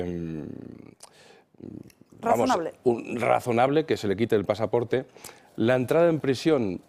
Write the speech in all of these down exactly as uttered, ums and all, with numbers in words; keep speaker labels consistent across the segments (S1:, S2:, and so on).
S1: Vamos,
S2: razonable.
S1: Un, razonable que se le quite el pasaporte. La entrada en prisión,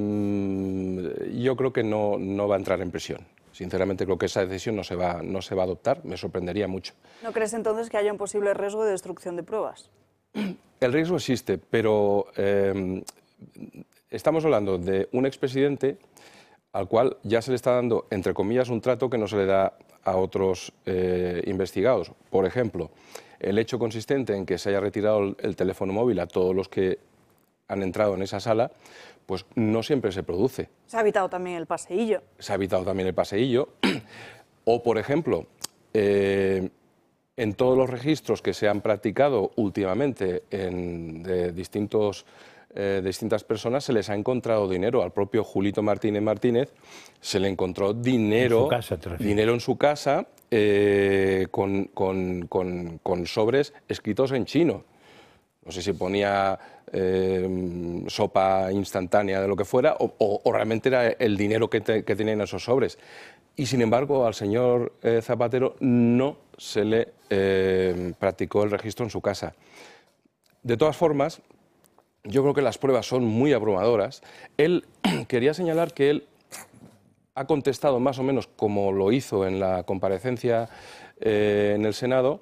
S1: mmm, yo creo que no, no va a entrar en prisión. Sinceramente creo que esa decisión no se, va, no se va a adoptar, me sorprendería mucho.
S2: ¿No crees entonces que haya un posible riesgo de destrucción de pruebas?
S1: El riesgo existe, pero eh, estamos hablando de un expresidente al cual ya se le está dando, entre comillas, un trato que no se le da a otros eh, investigados. Por ejemplo, el hecho consistente en que se haya retirado el, el teléfono móvil a todos los que han entrado en esa sala, pues no siempre se produce.
S2: Se ha evitado también el paseillo.
S1: Se ha evitado también el paseillo. O, por ejemplo, eh, en todos los registros que se han practicado últimamente en, de, distintos, eh, de distintas personas se les ha encontrado dinero. Al propio Julito Martínez Martínez se le encontró dinero
S3: en su casa,
S1: dinero en su casa eh, con, con, con, con sobres escritos en chino. No sé si ponía eh, sopa instantánea de lo que fuera o, o, o realmente era el dinero que, te, que tenían esos sobres. Y sin embargo al señor eh, Zapatero no se le eh, practicó el registro en su casa. De todas formas, yo creo que las pruebas son muy abrumadoras. Él quería señalar que él ha contestado más o menos como lo hizo en la comparecencia eh, en el Senado.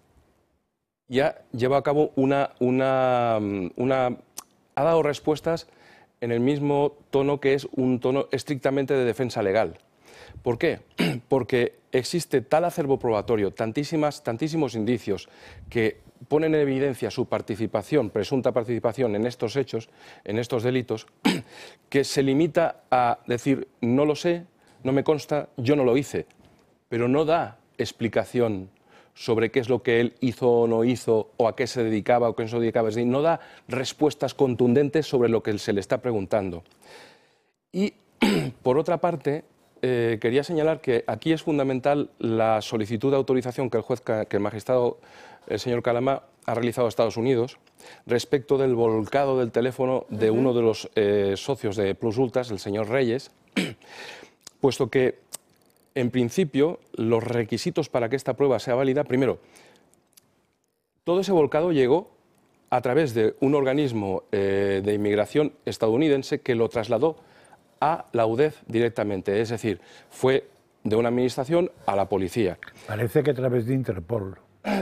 S1: Ya lleva a cabo una, una, una... ha dado respuestas en el mismo tono que es un tono estrictamente de defensa legal. ¿Por qué? Porque existe tal acervo probatorio, tantísimas, tantísimos indicios que ponen en evidencia su participación, presunta participación en estos hechos, en estos delitos, que se limita a decir no lo sé, no me consta, yo no lo hice, pero no da explicación sobre qué es lo que él hizo o no hizo, o a qué se dedicaba o qué no se dedicaba, es decir, no da respuestas contundentes sobre lo que se le está preguntando. Y, por otra parte, eh, quería señalar que aquí es fundamental la solicitud de autorización que el juez, que el magistrado, el señor Calamá, ha realizado a Estados Unidos respecto del volcado del teléfono de uh-huh. uno de los eh, socios de Plus Ultras, el señor Reyes, puesto que en principio, los requisitos para que esta prueba sea válida, primero, todo ese volcado llegó a través de un organismo eh, de inmigración estadounidense que lo trasladó a la U D E F directamente, es decir, fue de una administración a la policía.
S3: Parece que a través de Interpol.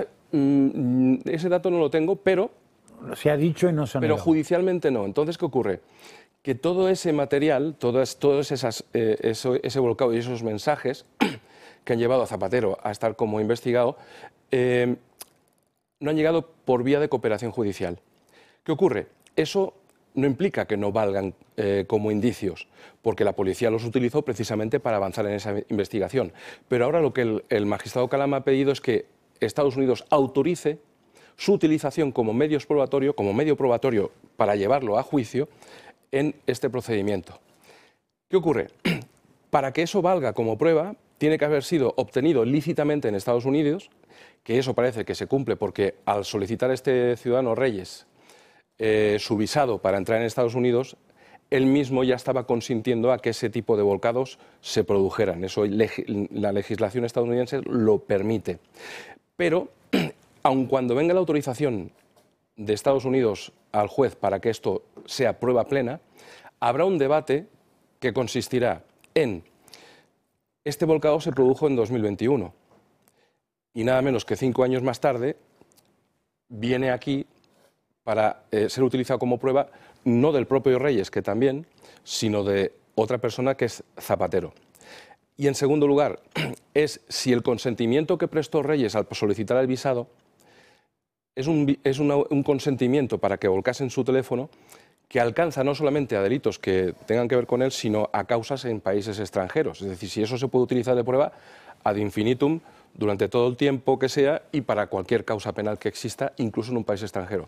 S1: Ese dato no lo tengo, pero...
S3: Se ha dicho y no se ha
S1: Pero
S3: negado.
S1: judicialmente no. Entonces, ¿qué ocurre? Que todo ese material, todas, todos esas, eh, eso, ese volcado y esos mensajes que han llevado a Zapatero a estar como investigado, eh, no han llegado por vía de cooperación judicial. ¿Qué ocurre? Eso no implica que no valgan eh, como indicios, porque la policía los utilizó precisamente para avanzar en esa investigación. Pero ahora lo que el, el magistrado Calamá ha pedido es que Estados Unidos autorice su utilización como medio probatorio, como medio probatorio para llevarlo a juicio, en este procedimiento. ¿Qué ocurre? Para que eso valga como prueba, tiene que haber sido obtenido lícitamente en Estados Unidos, que eso parece que se cumple porque al solicitar a este ciudadano Reyes eh, su visado para entrar en Estados Unidos, él mismo ya estaba consintiendo a que ese tipo de volcados se produjeran. Eso la legislación estadounidense lo permite. Pero, aun cuando venga la autorización de Estados Unidos al juez para que esto sea prueba plena, habrá un debate que consistirá en: este volcado se produjo en dos mil veintiuno y nada menos que cinco años más tarde viene aquí para eh, ser utilizado como prueba no del propio Reyes, que también, sino de otra persona que es Zapatero. Y en segundo lugar, es si el consentimiento que prestó Reyes al solicitar el visado es un, es una, un consentimiento para que volcasen su teléfono que alcanza no solamente a delitos que tengan que ver con él, sino a causas en países extranjeros. Es decir, si eso se puede utilizar de prueba ad infinitum durante todo el tiempo que sea y para cualquier causa penal que exista, incluso en un país extranjero.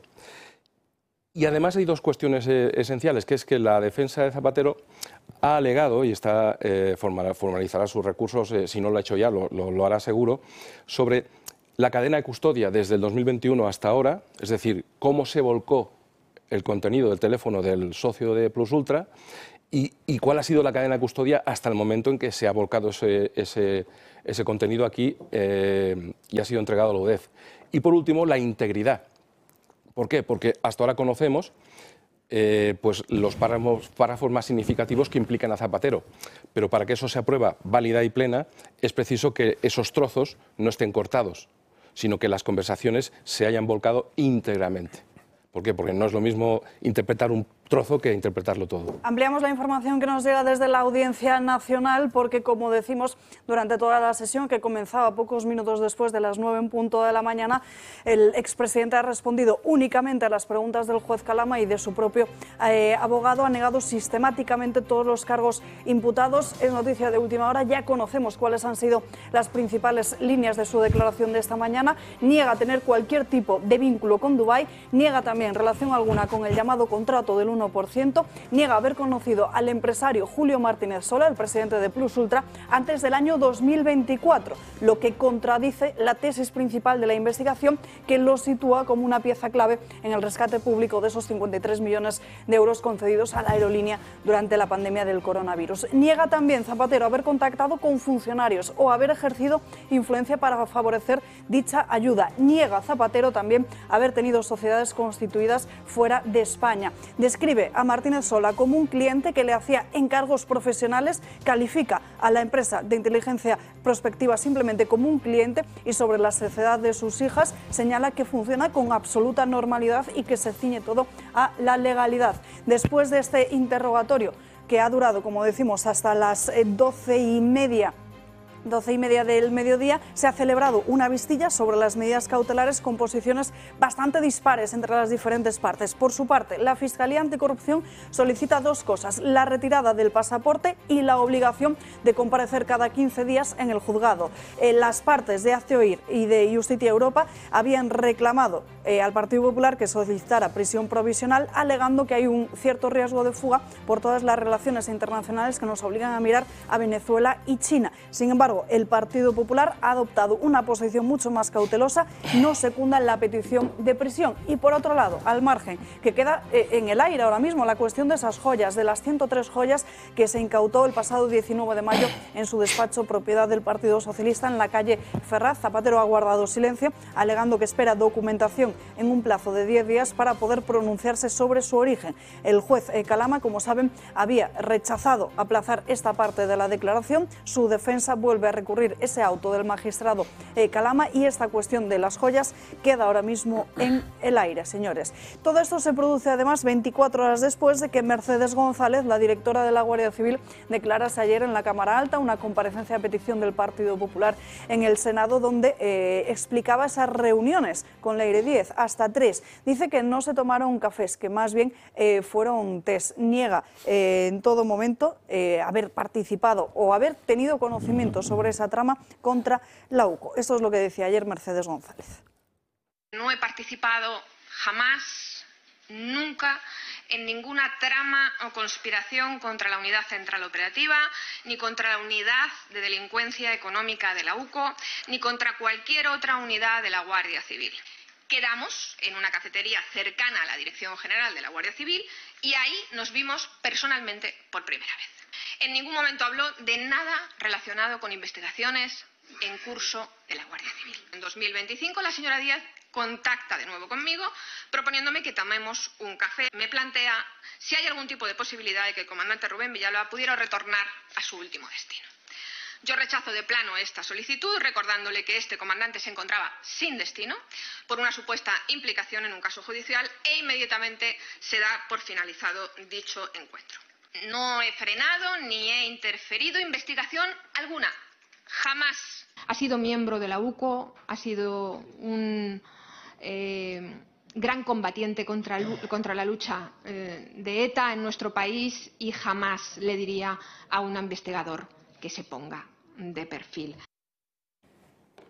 S1: Y además hay dos cuestiones eh, esenciales, que es que la defensa de Zapatero ha alegado, y está, eh, formalizará sus recursos, eh, si no lo ha hecho ya, lo, lo, lo hará seguro, sobre la cadena de custodia desde el dos mil veintiuno hasta ahora, es decir, cómo se volcó el contenido del teléfono del socio de Plus Ultra y, y cuál ha sido la cadena de custodia hasta el momento en que se ha volcado ese, ese, ese contenido aquí eh, y ha sido entregado a la U D E F. Y por último, la integridad. ¿Por qué? Porque hasta ahora conocemos eh, pues los párrafos, párrafos más significativos que implican a Zapatero, pero para que eso sea prueba válida y plena es preciso que esos trozos no estén cortados, sino que las conversaciones se hayan volcado íntegramente. ¿Por qué? Porque no es lo mismo interpretar un trozo que interpretarlo todo.
S2: Ampliamos la información que nos llega desde la Audiencia Nacional porque, como decimos, durante toda la sesión, que comenzaba pocos minutos después de las nueve en punto de la mañana, el expresidente ha respondido únicamente a las preguntas del juez Calama y de su propio eh, abogado. Ha negado sistemáticamente todos los cargos imputados. Es noticia de última hora, ya conocemos cuáles han sido las principales líneas de su declaración de esta mañana. Niega tener cualquier tipo de vínculo con Dubái, niega también relación alguna con el llamado contrato del uno por ciento, niega haber conocido al empresario Julio Martínez Sola, el presidente de Plus Ultra, antes del año dos mil veinticuatro, lo que contradice la tesis principal de la investigación, que lo sitúa como una pieza clave en el rescate público de esos cincuenta y tres millones de euros concedidos a la aerolínea durante la pandemia del coronavirus. Niega también Zapatero haber contactado con funcionarios o haber ejercido influencia para favorecer dicha ayuda. Niega Zapatero también haber tenido sociedades constituidas fuera de España. Describe a Martínez Sola como un cliente que le hacía encargos profesionales, califica a la empresa de inteligencia prospectiva simplemente como un cliente y sobre la sociedad de sus hijas señala que funciona con absoluta normalidad y que se ciñe todo a la legalidad. Después de este interrogatorio, que ha durado, como decimos, hasta las doce y media doce y media del mediodía, se ha celebrado una vistilla sobre las medidas cautelares con posiciones bastante dispares entre las diferentes partes. Por su parte, la Fiscalía Anticorrupción solicita dos cosas: la retirada del pasaporte y la obligación de comparecer cada quince días en el juzgado. Eh, las partes de Hazte Oír y de Justicia Europa habían reclamado eh, al Partido Popular que solicitara prisión provisional, alegando que hay un cierto riesgo de fuga por todas las relaciones internacionales que nos obligan a mirar a Venezuela y China. Sin embargo, el Partido Popular ha adoptado una posición mucho más cautelosa, no secunda la petición de prisión. Y por otro lado, al margen, que queda eh, en el aire ahora mismo la cuestión de esas joyas, de las ciento tres joyas que se incautó el pasado diecinueve de mayo en su despacho propiedad del Partido Socialista en la calle Ferraz. Zapatero ha guardado silencio, alegando que espera documentación en un plazo de diez días para poder pronunciarse sobre su origen. El juez eh, Calama, como saben, había rechazado aplazar esta parte de la declaración. Su defensa vuelve a recurrir ese auto del magistrado eh, Calama y esta cuestión de las joyas queda ahora mismo en el aire, señores. Todo esto se produce además veinticuatro horas después de que Mercedes González, la directora de la Guardia Civil, declarase ayer en la Cámara Alta una comparecencia a petición del Partido Popular en el Senado, donde eh, explicaba esas reuniones con Leire Díez, hasta tres. Dice que no se tomaron cafés, que más bien eh, fueron test. Niega eh, en todo momento eh, haber participado o haber tenido conocimiento sobre esa trama contra la U C O. Esto es lo que decía ayer Mercedes González.
S4: No he participado jamás, nunca, en ninguna trama o conspiración contra la Unidad Central Operativa, ni contra la Unidad de Delincuencia Económica de la U C O, ni contra cualquier otra unidad de la Guardia Civil. Quedamos en una cafetería cercana a la Dirección General de la Guardia Civil y ahí nos vimos personalmente por primera vez. En ningún momento habló de nada relacionado con investigaciones en curso de la Guardia Civil. En dos mil veinticinco la señora Díaz contacta de nuevo conmigo proponiéndome que tomemos un café. Me plantea si hay algún tipo de posibilidad de que el comandante Rubén Villalba pudiera retornar a su último destino. Yo rechazo de plano esta solicitud, recordándole que este comandante se encontraba sin destino por una supuesta implicación en un caso judicial e inmediatamente se da por finalizado dicho encuentro. No he frenado ni he interferido investigación alguna, jamás. Ha sido miembro de la U C O, ha sido un eh, gran combatiente contra, contra la lucha eh, de ETA en nuestro país y jamás le diría a un investigador que se ponga de perfil.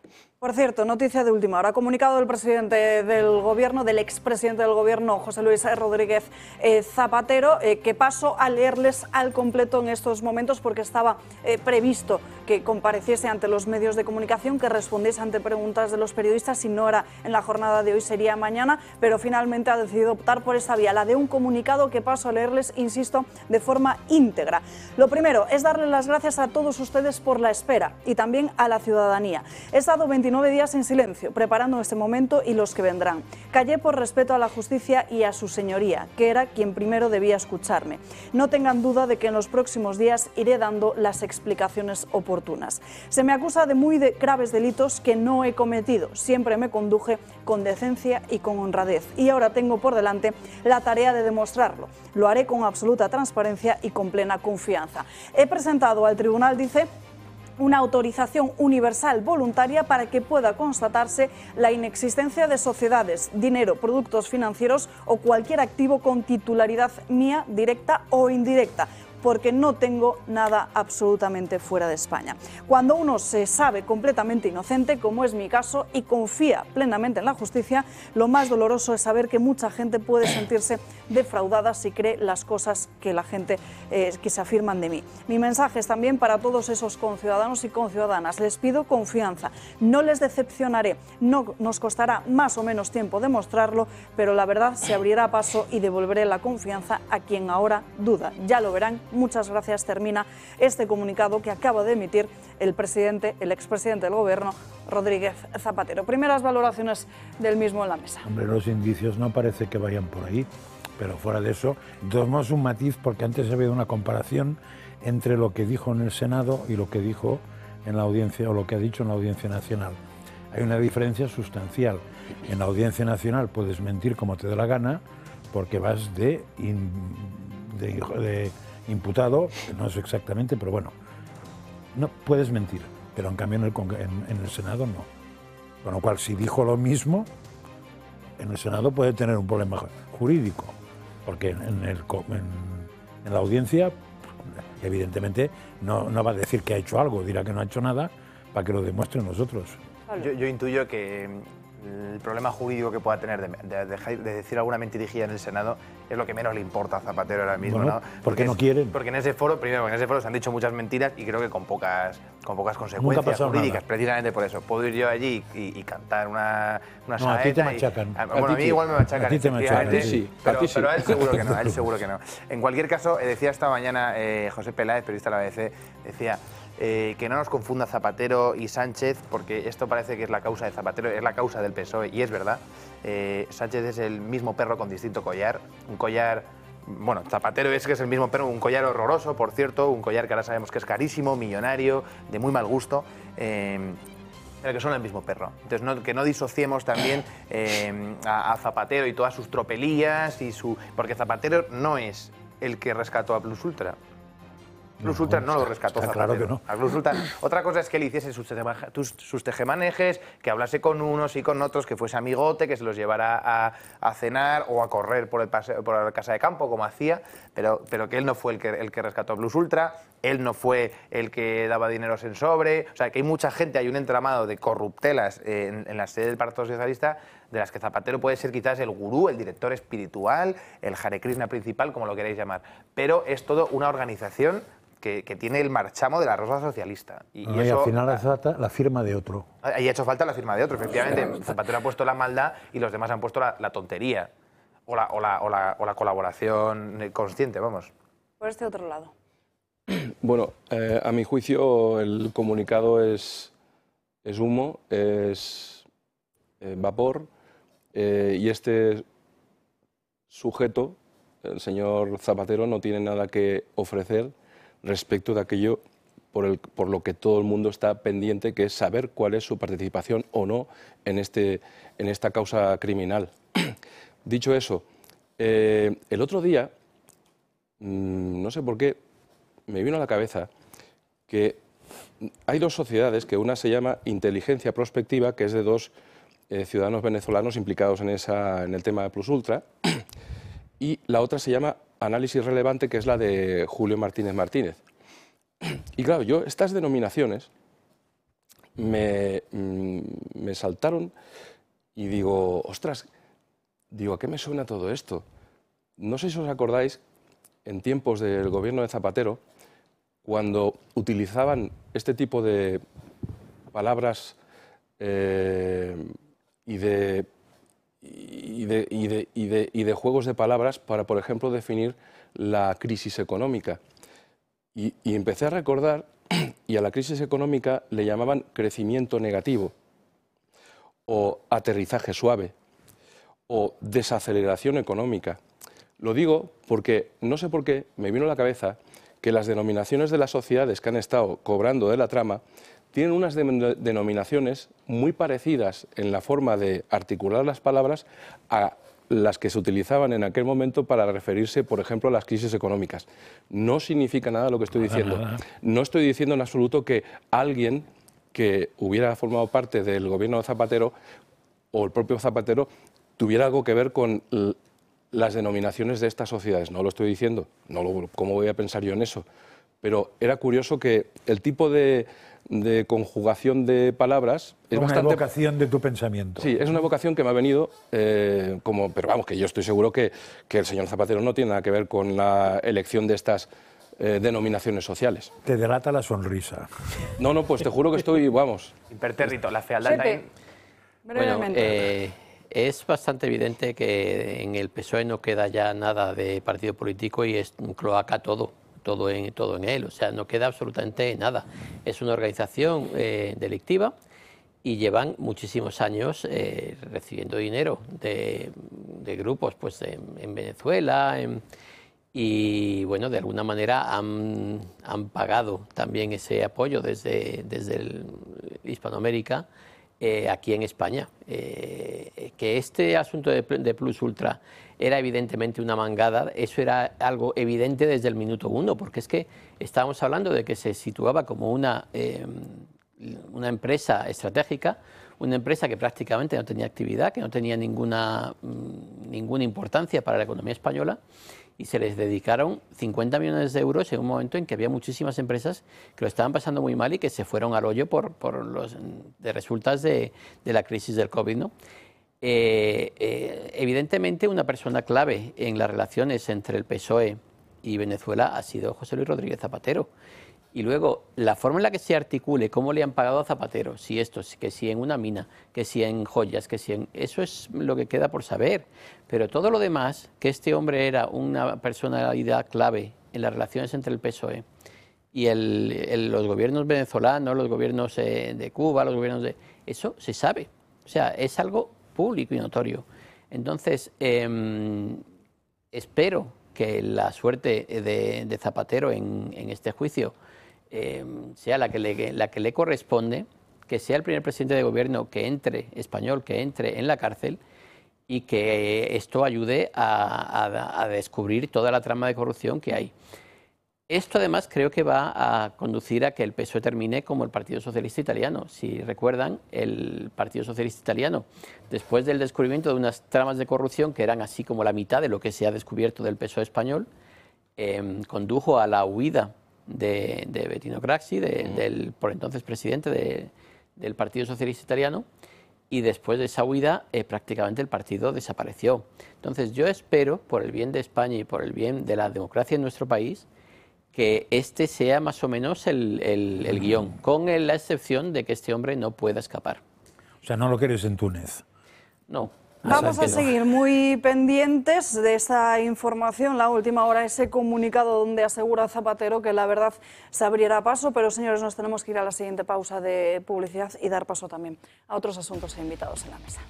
S2: Por cierto, noticia de última hora, comunicado del presidente del Gobierno, del expresidente del Gobierno, José Luis Rodríguez eh, Zapatero, eh, que paso a leerles al completo en estos momentos porque estaba eh, previsto que compareciese ante los medios de comunicación, que respondiese ante preguntas de los periodistas. Si no era en la jornada de hoy, sería mañana, pero finalmente ha decidido optar por esa vía, la de un comunicado que paso a leerles, insisto, de forma íntegra. Lo primero es darles las gracias a todos ustedes por la espera y también a la ciudadanía. He estado veintinueve días en silencio, preparando este momento y los que vendrán. Callé por respeto a la justicia y a su señoría, que era quien primero debía escucharme. No tengan duda de que en los próximos días iré dando las explicaciones oportunas. Se me acusa de muy de graves delitos que no he cometido. Siempre me conduje con decencia y con honradez. Y ahora tengo por delante la tarea de demostrarlo. Lo haré con absoluta transparencia y con plena confianza. He presentado al tribunal, dice, una autorización universal voluntaria para que pueda constatarse la inexistencia de sociedades, dinero, productos financieros o cualquier activo con titularidad mía directa o indirecta, porque no tengo nada absolutamente fuera de España. Cuando uno se sabe completamente inocente, como es mi caso, y confía plenamente en la justicia, lo más doloroso es saber que mucha gente puede sentirse defraudada si cree las cosas que la gente eh, que se afirman de mí. Mi mensaje es también para todos esos conciudadanos y conciudadanas. Les pido confianza, no les decepcionaré, no nos costará más o menos tiempo demostrarlo, pero la verdad se abrirá paso y devolveré la confianza a quien ahora duda. Ya lo verán. Muchas gracias. Termina este comunicado que acaba de emitir el presidente, el expresidente del Gobierno, Rodríguez Zapatero. Primeras valoraciones del mismo en la mesa.
S3: Hombre, los indicios no parece que vayan por ahí, pero fuera de eso, tomamos un matiz porque antes ha habido una comparación entre lo que dijo en el Senado y lo que dijo en la audiencia o lo que ha dicho en la Audiencia Nacional. Hay una diferencia sustancial. En la Audiencia Nacional puedes mentir como te dé la gana porque vas de, in, de, de imputado, que no es exactamente, pero bueno, no puedes mentir, pero en cambio en el, en, en el Senado no. Con lo cual, si dijo lo mismo, en el Senado puede tener un problema jurídico, porque en, en, el, en, en la audiencia, evidentemente, no, no va a decir que ha hecho algo, dirá que no ha hecho nada para que lo demuestren nosotros.
S5: Yo, yo intuyo que el problema jurídico que pueda tener de, de, de, de decir alguna mentirijilla en el Senado es lo que menos le importa a Zapatero ahora mismo,
S3: bueno,
S5: ¿no?
S3: Porque,
S5: porque
S3: no
S5: es,
S3: quieren.
S5: Porque en ese foro, primero, en ese foro se han dicho muchas mentiras y creo que con pocas, con pocas consecuencias jurídicas, nada. Precisamente por eso. Puedo ir yo allí y, y cantar una, una
S3: no, a ti te machacan.
S5: Y, a, bueno, a, a mí igual me machacan.
S3: A ti te machacan,
S5: sí,
S3: sí.
S5: Pero,
S1: a ti sí.
S5: pero a él seguro que no, a él seguro que no. En cualquier caso, decía esta mañana eh, José Peláez, periodista de la B B C, decía... Eh, que no nos confunda Zapatero y Sánchez, porque esto parece que es la causa de Zapatero, es la causa del P S O E, y es verdad. Eh, Sánchez es el mismo perro con distinto collar, un collar... Bueno, Zapatero es que es el mismo perro, un collar horroroso, por cierto, un collar que ahora sabemos que es carísimo, millonario, de muy mal gusto, eh, pero que son el mismo perro. Entonces, no, que no disociemos también eh, a, a Zapatero y todas sus tropelías, y su, porque Zapatero no es el que rescató a Plus Ultra. Plus Ultra no, no lo rescató
S3: está
S5: Zapatero.
S3: Claro que no.
S5: A Plus Ultra. Otra cosa es que él hiciese sus, sus tejemanejes, que hablase con unos y con otros, que fuese amigote, que se los llevara a, a cenar o a correr por, el paseo, por la casa de campo, como hacía, pero, pero que él no fue el que, el que rescató a Plus Ultra, él no fue el que daba dineros en sobre. O sea, que hay mucha gente, hay un entramado de corruptelas en, en la sede del Partido Socialista, de las que Zapatero puede ser quizás el gurú, el director espiritual, el Hare Krishna principal, como lo queráis llamar. Pero es todo una organización Que, que tiene el marchamo de la Rosa Socialista. Y,
S3: no,
S5: y, eso,
S3: y al final hace falta la firma de otro.
S5: Ahí ha hecho falta la firma de otro, efectivamente. Zapatero ha puesto la maldad y los demás han puesto la, la tontería. O la, o, la, o, la, o la colaboración consciente, vamos.
S2: Por este otro lado.
S1: Bueno, eh, a mi juicio el comunicado es, es humo, es eh, vapor, eh, y este sujeto, el señor Zapatero, no tiene nada que ofrecer respecto de aquello por, el, por lo que todo el mundo está pendiente, que es saber cuál es su participación o no en, este, en esta causa criminal. Dicho eso, eh, el otro día, mmm, no sé por qué, me vino a la cabeza que hay dos sociedades, que una se llama Inteligencia Prospectiva, que es de dos eh, ciudadanos venezolanos implicados en, esa, en el tema de Plus Ultra, y la otra se llama Análisis Relevante, que es la de Julio Martínez Martínez. Y claro, yo estas denominaciones me, me saltaron y digo, ostras, digo, ¿a qué me suena todo esto? No sé si os acordáis, en tiempos del gobierno de Zapatero, cuando utilizaban este tipo de palabras eh, y, de, y, de, y, de, y, de, y de juegos de palabras para, por ejemplo, definir la crisis económica. Y, y empecé a recordar, y a la crisis económica le llamaban crecimiento negativo, o aterrizaje suave, o desaceleración económica. Lo digo porque, no sé por qué, me vino a la cabeza que las denominaciones de las sociedades que han estado cobrando de la trama tienen unas de denominaciones muy parecidas en la forma de articular las palabras a las que se utilizaban en aquel momento para referirse, por ejemplo, a las crisis económicas. No significa nada lo que estoy diciendo.
S3: Nada.
S1: No estoy diciendo en absoluto que alguien que hubiera formado parte del gobierno de Zapatero o el propio Zapatero tuviera algo que ver con las denominaciones de estas sociedades. No lo estoy diciendo, no lo, ¿cómo voy a pensar yo en eso? Pero era curioso que el tipo de, de conjugación de palabras es
S3: una
S1: bastante...
S3: evocación de tu pensamiento.
S1: Sí, es una evocación que me ha venido, eh, como, pero vamos, que yo estoy seguro que, que el señor Zapatero no tiene nada que ver con la elección de estas eh, denominaciones sociales.
S3: Te delata la sonrisa.
S1: No, no, pues te juro que estoy, vamos...
S5: Impertérrito, la fealdad
S2: Chepe,
S5: también.
S2: brevemente.
S6: Bueno, eh, es bastante evidente que en el P S O E no queda ya nada de partido político y es un cloaca todo, todo en, todo en él. O sea, no queda absolutamente nada. Es una organización eh, delictiva y llevan muchísimos años eh, recibiendo dinero de, de grupos pues, en, en Venezuela en, y, bueno, de alguna manera han, han pagado también ese apoyo desde, desde el Hispanoamérica. Eh, aquí en España. Eh, que este asunto de, de Plus Ultra era evidentemente una mangada, eso era algo evidente desde el minuto uno, porque es que estábamos hablando de que se situaba como una, eh, una empresa estratégica, una empresa que prácticamente no tenía actividad, que no tenía ninguna, ninguna importancia para la economía española, y se les dedicaron cincuenta millones de euros en un momento en que había muchísimas empresas que lo estaban pasando muy mal y que se fueron al hoyo por, por los de resultas de, de la crisis del COVID, ¿no? Eh, eh, evidentemente, una persona clave en las relaciones entre el P S O E y Venezuela ha sido José Luis Rodríguez Zapatero. Y luego, la forma en la que se articule, cómo le han pagado a Zapatero, si esto, que si en una mina, que si en joyas, que si en... Eso es lo que queda por saber. Pero todo lo demás, que este hombre era una personalidad clave en las relaciones entre el P S O E y el, el, los gobiernos venezolanos, los gobiernos eh, de Cuba, los gobiernos de... Eso se sabe. O sea, es algo público y notorio. Entonces, eh, espero que la suerte de, de Zapatero en, en este juicio Eh, sea la que, le, la que le corresponde, que sea el primer presidente de gobierno que entre, español, que entre en la cárcel y que esto ayude a, a, a descubrir toda la trama de corrupción que hay. Esto además creo que va a conducir a que el P S O E termine como el Partido Socialista Italiano. Si recuerdan, el Partido Socialista Italiano, después del descubrimiento de unas tramas de corrupción que eran así como la mitad de lo que se ha descubierto del P S O E español, eh, condujo a la huida De, de Bettino Craxi, de, del por entonces presidente de, del Partido Socialista Italiano, y después de esa huida eh, prácticamente el partido desapareció. Entonces yo espero, por el bien de España y por el bien de la democracia en nuestro país, que este sea más o menos el, el, el guión, con la excepción de que este hombre no pueda escapar.
S3: O sea, no lo quieres en Túnez.
S6: No.
S2: Vamos a seguir muy pendientes de esta información, la última hora, ese comunicado donde asegura Zapatero que la verdad se abrirá paso, pero señores, nos tenemos que ir a la siguiente pausa de publicidad y dar paso también a otros asuntos e invitados en la mesa.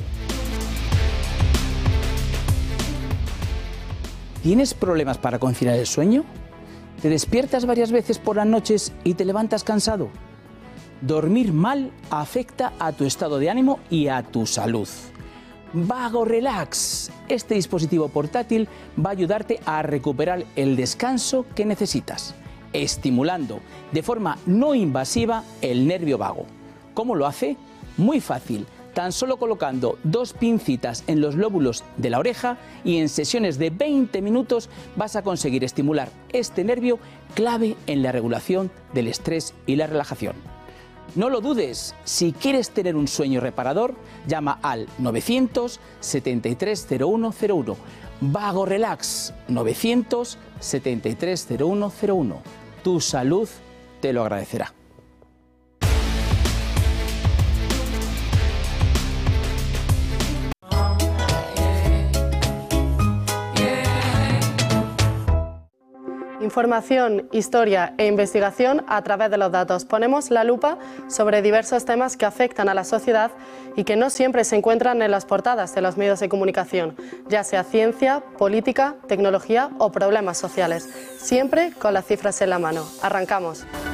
S7: ¿Tienes problemas para conciliar el sueño? ¿Te despiertas varias veces por las noches y te levantas cansado? Dormir mal afecta a tu estado de ánimo y a tu salud. Vago Relax. Este dispositivo portátil va a ayudarte a recuperar el descanso que necesitas, estimulando de forma no invasiva el nervio vago. ¿Cómo lo hace? Muy fácil, tan solo colocando dos pincitas en los lóbulos de la oreja y en sesiones de veinte minutos vas a conseguir estimular este nervio clave en la regulación del estrés y la relajación. No lo dudes, si quieres tener un sueño reparador, llama al novecientos setenta y tres cero uno cero uno. Vago Relax, novecientos setenta y tres cero uno cero uno. Tu salud te lo agradecerá.
S8: Información, historia e investigación a través de los datos. Ponemos la lupa sobre diversos temas que afectan a la sociedad y que no siempre se encuentran en las portadas de los medios de comunicación, ya sea ciencia, política, tecnología o problemas sociales. Siempre con las cifras en la mano. Arrancamos.